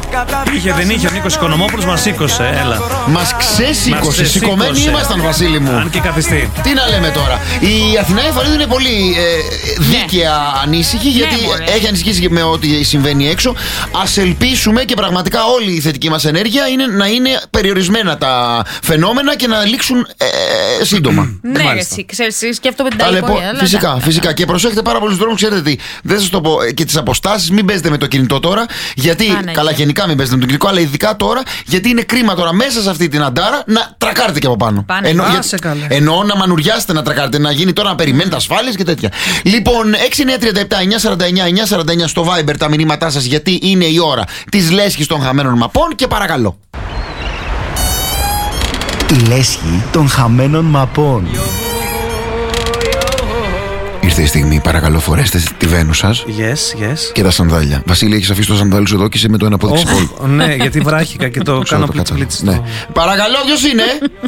Είχε, δεν είχε ο Νίκος Οικονομόπουλος, μας σήκωσε, έλα. Μας ξέσηκωσε, σηκωμένοι ήμασταν, Βασίλη μου. Αν και καθιστή. Τι να λέμε τώρα. Η Αθηνά Εφαρίδου είναι πολύ δίκαια ανήσυχη, γιατί έχει ανησυχήσει με ό,τι συμβαίνει έξω. Ας ελπίσουμε και πραγματικά όλη η θετική μας ενέργεια είναι να είναι περιορισμένα τα φαινόμενα και να λήξουν σύντομα. Ναι, εσύ ξέρεις, σκέφτομαι την ταλαιπωρία. Φυσικά. Και προσέχετε πάρα πολλούς δρόμους, ξέρετε τι. Δεν σας το πω. Και τις αποστάσεις, μην παίζετε με το κινητό τώρα. Γιατί, καλά, γενικά μην παίζετε με το κινητό, αλλά ειδικά τώρα, γιατί είναι κρίμα τώρα μέσα σε αυτή την αντάρα να τρακάρετε και από πάνω. Εννοώ να μανουριάσετε να τρακάρετε, να γίνει τώρα να περιμένετε ασφάλειες και τέτοια. Λοιπόν, 6937-949-949 στο Viber τα μηνύματά σας, γιατί είναι η ώρα της λέσχης των χαμένων μαπών και παρακαλώ. Η λέσχη των χαμένων μαπών. Ήρθε η στιγμή, παρακαλώ, φορέστε τη βένου σας. Yes. Και τα σανδάλια. Βασίλη, έχεις αφήσει το σανδάλι σου εδώ και είσαι με το ένα πόδι ξυπόλου. Ναι, γιατί βράχηκα και το κάνω πλητσπλίτς. Ναι. Παρακαλώ, ποιος είναι?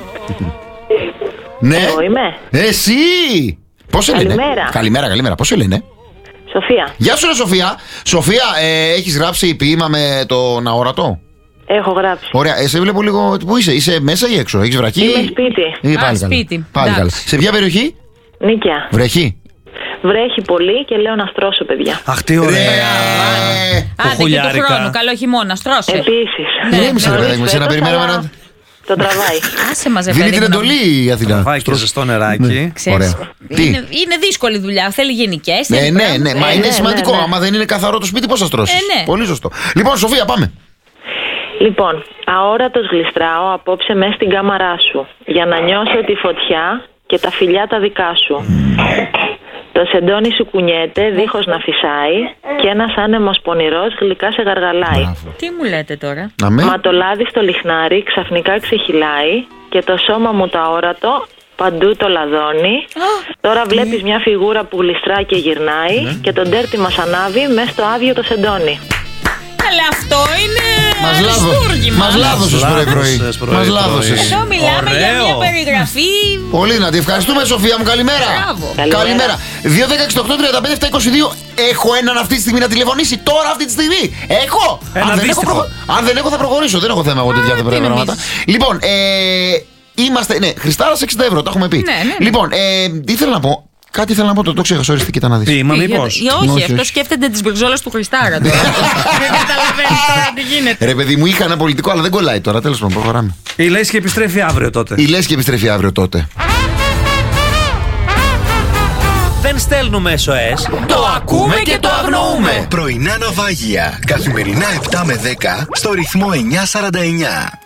Ναι. Εγώ είμαι. Εσύ! Πώς σε λένε? Καλημέρα. Πώς σε λένε? Σοφία. Γεια σου, ρε Σοφία. Σοφία, έχεις γράψει ποίημα με τον αόρατο? Έχω γράψει. Ωραία, σε βλέπω λίγο. Πού είσαι μέσα ή έξω? Έχεις βραχή? Είμαι σπίτι. Σπίτι. Πάλι καλά. Σε ποια περιοχή? Νίκαια. Βρέχει? Βρέχει πολύ και λέω να στρώσω, παιδιά. Αχ, τι ωραία. Άντε και του χρόνου, καλό χειμώνα, στρώσε. Επίσης. Ηρέμησε, ρε παιδάκι μου, σε ένα περιμέναμε. Το τραβάει. Άσε μαζί, δίνει την εντολή η Αθηνά. Τραβάει και ζεστό νεράκι. Ωραία. Είναι δύσκολη δουλειά, θέλει γενικές. Ναι, μα είναι σημαντικό. Άμα δεν είναι καθαρό το σπίτι, πώς θα στρώσεις? Πολύ σωστό. Λοιπόν, Σοφία, πάμε. Λοιπόν, αόρατος γλιστράω απόψε μέσα στην κάμαρά σου, για να νιώσω τη φωτιά και τα φιλιά τα δικά σου. Το σεντόνι σου κουνιέται δίχως να φυσάει και ένας άνεμος πονηρός γλυκά σε γαργαλάει. Τι μου λέτε τώρα? Μα το λάδι στο λιχνάρι ξαφνικά ξεχυλάει και το σώμα μου το αόρατο παντού το λαδώνει. Τώρα βλέπεις μια φιγούρα που γλιστρά και γυρνάει και τον τέρτη μας ανάβει μέσα στο άδειο το σεντόνι. Αλλά αυτό είναι Μας λάδωσες πρωί-πρωί. Μας λάδωσες. Εδώ μιλάμε για μια περιγραφή. Πολύ δυνατή. Ευχαριστούμε, Σοφία μου. Καλημέρα. Καλημέρα. 2-10-68-35-7-22. Έχω έναν αυτή τη στιγμή να τηλεφωνήσει. Τώρα αυτή τη στιγμή. Έχω. Αν δεν έχω θα προχωρήσω. Δεν έχω θέμα εγώ τέτοια πράγματα. Λοιπόν, είμαστε. Ναι, Χριστάρας 60 ευρώ. Το έχουμε πει. Λοιπόν, τι ήθελα να πω. Κάτι ήθελα να πω, το ξέχασα, ορίστε, κοίτα να δεις. Τι, μα μήπως? Όχι, αυτό σκέφτεται τις μπριζόλες του Χριστάρα τώρα. Δεν καταλαβαίνεις τώρα τι γίνεται. Ρε παιδί μου, είχα ένα πολιτικό, αλλά δεν κολλάει τώρα. Τέλος πάντων, προχωράμε. Η λέσχη επιστρέφει αύριο τότε. Δεν στέλνουμε SOS. Το ακούμε και το αγνοούμε. Πρωινά ναυάγια. Καθημερινά 7 με 10 στο ρυθμό 949.